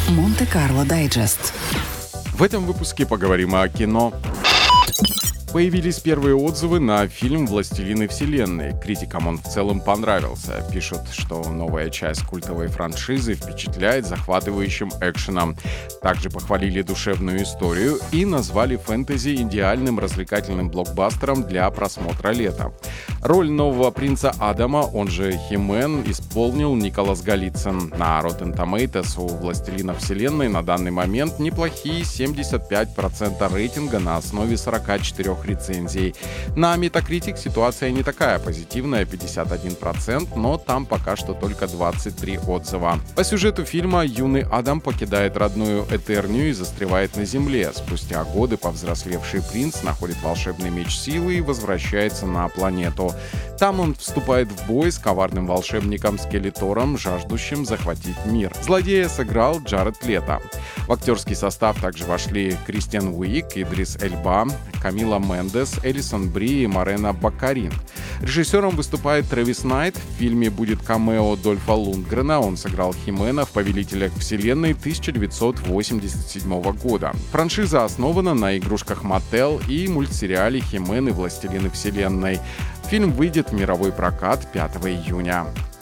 Монте-Карло Дайджест. В этом выпуске поговорим о кино. Появились первые отзывы на фильм «Властелины вселенной». Критикам он в целом понравился. Пишут, что новая часть культовой франшизы впечатляет захватывающим экшеном. Также похвалили душевную историю и назвали фэнтези идеальным развлекательным блокбастером для просмотра летом. Роль нового принца Адама, он же Хи-Мэн, исполнил Николас Голицын. На Rotten Tomatoes у «Властелина вселенной» на данный момент неплохие 75% рейтинга на основе 44 рецензий. На Metacritic ситуация не такая позитивная, 51%, но там пока что только 23 отзыва. По сюжету фильма юный Адам покидает родную Этернию и застревает на Земле. Спустя годы повзрослевший принц находит волшебный меч силы и возвращается на планету. Там он вступает в бой с коварным волшебником Скелетором, жаждущим захватить мир. Злодея сыграл Джаред Лето. В актерский состав также вошли Кристиан Уиг, Идрис Эльба, Камила Мендес, Элисон Бри и Морена Баккарин. Режиссером выступает Трэвис Найт. В фильме будет камео Дольфа Лундгрена. Он сыграл Хи-Мэна в «Повелителях вселенной» 1987 года. Франшиза основана на игрушках Mattel и мультсериале «Хи-Мэн и Властелины вселенной». Фильм выйдет в мировой прокат 5 июня.